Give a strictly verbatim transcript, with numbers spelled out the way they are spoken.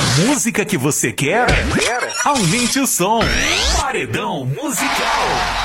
música que você quer? Aumente o som. Paredão Musical.